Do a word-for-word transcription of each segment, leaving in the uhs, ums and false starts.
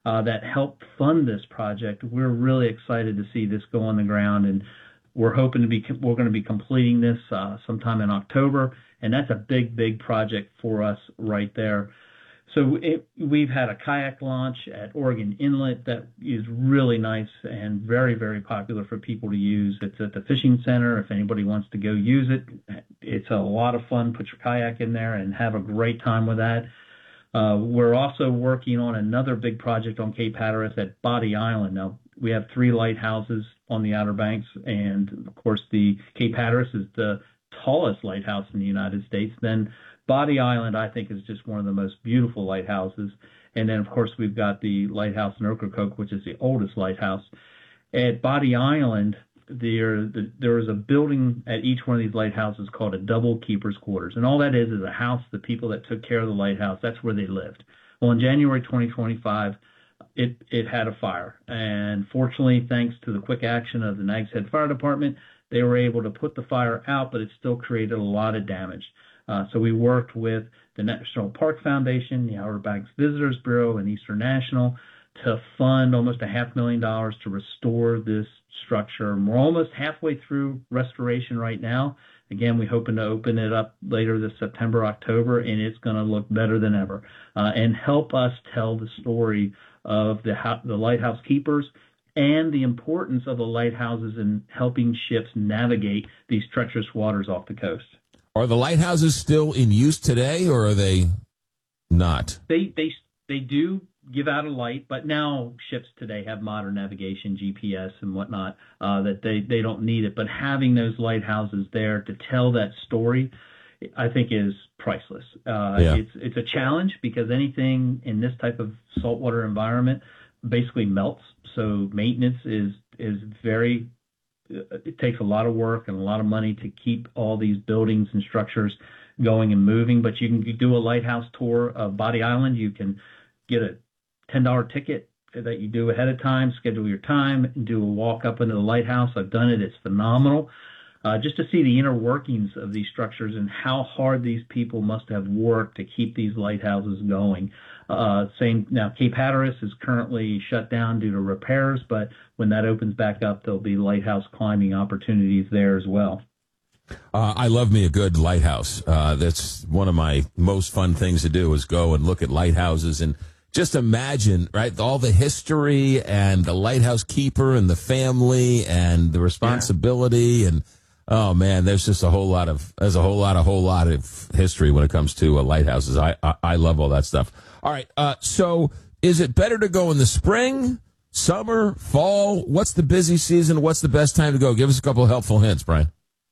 uh, that helped fund this project. We're really excited to see this go on the ground, and we're hoping to be we're going to be completing this uh, sometime in October, and that's a big, big project for us right there. So it, we've had a kayak launch at Oregon Inlet that is really nice and very, very popular for people to use. It's at the fishing center. If anybody wants to go use it, it's a lot of fun. Put your kayak in there and have a great time with that. Uh, we're also working on another big project on Cape Hatteras at Body Island. Now, we have three lighthouses on the Outer Banks, and of course, the Cape Hatteras is the tallest lighthouse in the United States. Then Body Island, I think, is just one of the most beautiful lighthouses. And then, of course, we've got the lighthouse in Ocracoke, which is the oldest lighthouse. At Body Island, there, the, there is a building at each one of these lighthouses called a double keeper's quarters. And all that is is a house, the people that took care of the lighthouse, that's where they lived. Well, in January twenty twenty-five, it, it had a fire. And fortunately, thanks to the quick action of the Nags Head Fire Department, they were able to put the fire out, but it still created a lot of damage. Uh, so we worked with the National Park Foundation, the Outer Banks Visitors Bureau, and Eastern National to fund almost a half million dollars to restore this structure. And we're almost halfway through restoration right now. Again, we're hoping to open it up later this September, October, and it's going to look better than ever uh, and help us tell the story of the, the lighthouse keepers and the importance of the lighthouses in helping ships navigate these treacherous waters off the coast. Are the lighthouses still in use today, or are they not? They they they do give out a light, but now ships today have modern navigation, G P S and whatnot, uh, that they, they don't need it. But having those lighthouses there to tell that story, I think, is priceless. Uh, yeah. It's it's a challenge because anything in this type of saltwater environment basically melts. So maintenance is is very it takes a lot of work and a lot of money to keep all these buildings and structures going and moving. But you can do a lighthouse tour of Body Island. You can get a ten dollars ticket that you do ahead of time, schedule your time, and do a walk up into the lighthouse. I've done it. It's phenomenal. Uh, just to see the inner workings of these structures and how hard these people must have worked to keep these lighthouses going. Uh, same now, Cape Hatteras is currently shut down due to repairs, but when that opens back up, there'll be lighthouse climbing opportunities there as well. Uh, I love me a good lighthouse. Uh, that's one of my most fun things to do is go and look at lighthouses and just imagine, right, all the history and the lighthouse keeper and the family and the responsibility yeah. and oh man, there's just a whole lot of there's a whole lot, a whole lot of history when it comes to uh, lighthouses. I, I I love all that stuff. All right, uh, so is it better to go in the spring, summer, fall? What's the busy season? What's the best time to go? Give us a couple of helpful hints, Brian.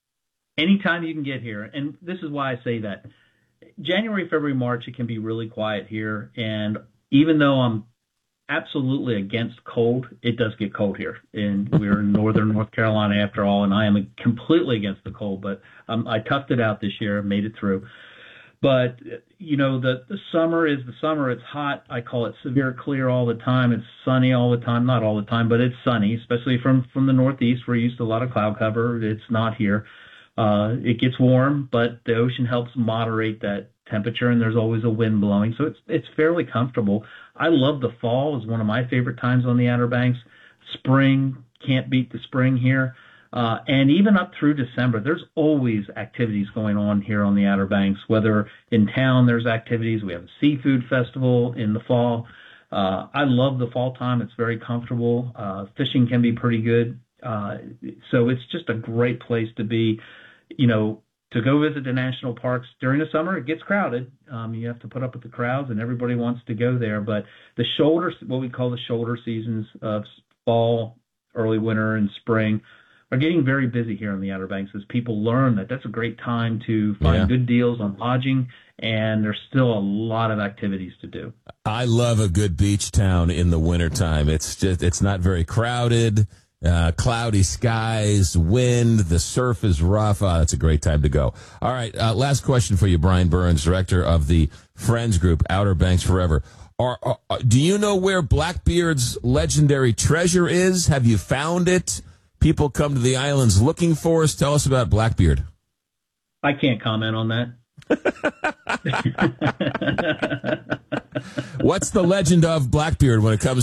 Anytime you can get here, and this is why I say that. January, February, March, it can be really quiet here, and even though I'm absolutely against cold, it does get cold here, and we're in northern North Carolina after all, and I am completely against the cold, but um, I toughed it out this year, made it through. But, you know, the, the summer is the summer. It's hot. I call it severe clear all the time. It's sunny all the time. Not all the time, but it's sunny, especially from, from the Northeast. We're used to a lot of cloud cover. It's not here. Uh, it gets warm, but the ocean helps moderate that temperature, and there's always a wind blowing. So it's it's fairly comfortable. I love the fall. It's one of my favorite times on the Outer Banks. Spring, can't beat the spring here. Uh, and even up through December, there's always activities going on here on the Outer Banks, whether in town there's activities. We have a seafood festival in the fall. Uh, I love the fall time. It's very comfortable. Uh, fishing can be pretty good. Uh, so it's just a great place to be, you know, to go visit the national parks. During the summer, it gets crowded. Um, you have to put up with the crowds, and everybody wants to go there. But the shoulder, what we call the shoulder seasons of fall, early winter, and spring are getting very busy here on the Outer Banks as people learn that that's a great time to find yeah. good deals on lodging, and there's still a lot of activities to do. I love a good beach town in the wintertime. It's just, it's not very crowded. Uh, cloudy skies, wind, the surf is rough. Oh, that's a great time to go. All right, uh, last question for you, Brian Burns, director of the Friends Group, Outer Banks Forever. Are, are, do you know where Blackbeard's legendary treasure is? Have you found it? People come to the islands looking for us. Tell us about Blackbeard. I can't comment on that. What's the legend of Blackbeard when it comes